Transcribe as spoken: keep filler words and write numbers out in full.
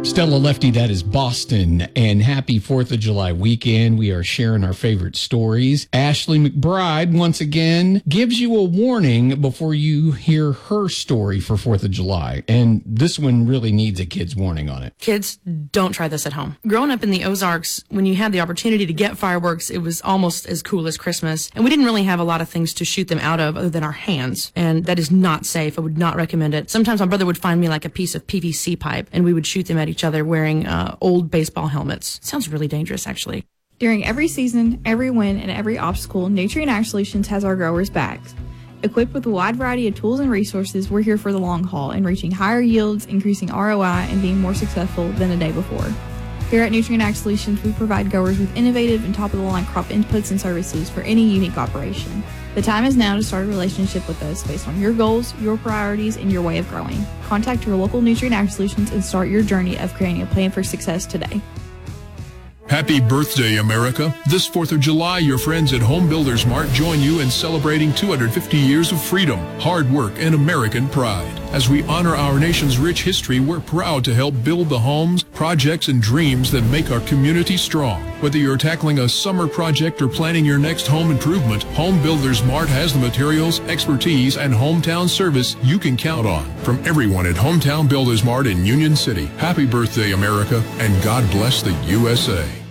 Stella Lefty, that is Boston, and happy fourth of July weekend. We are sharing our favorite stories. Ashley McBride, once again, gives you a warning before you hear her story for fourth of July. And this one really needs a kid's warning on it. Kids, don't try this at home. Growing up in the Ozarks, when you had the opportunity to get fireworks, it was almost as cool as Christmas. And we didn't really have a lot of things to shoot them out of other than our hands. And that is not safe. I would not recommend it. Sometimes my brother would find me like a piece of P V C pipe, and we would shoot them at each other wearing uh, old baseball helmets. Sounds really dangerous, actually. During every season, every win, and every obstacle, Nutrien Ag Solutions has our growers' backs. Equipped with a wide variety of tools and resources, we're here for the long haul in reaching higher yields, increasing R O I, and being more successful than the day before. Here at Nutrien Ag Solutions, we provide growers with innovative and top-of-the-line crop inputs and services for any unique operation. The time is now to start a relationship with us based on your goals, your priorities, and your way of growing. Contact your local Nutrien Ag Solutions and start your journey of creating a plan for success today. Happy birthday, America. This fourth of July, your friends at Home Builders Mart join you in celebrating two hundred fifty years of freedom, hard work, and American pride. As we honor our nation's rich history, we're proud to help build the homes, projects, and dreams that make our community strong. Whether you're tackling a summer project or planning your next home improvement, Home Builders Mart has the materials, expertise, and hometown service you can count on. From everyone at Hometown Builders Mart in Union City, happy birthday, America, and God bless the U S A.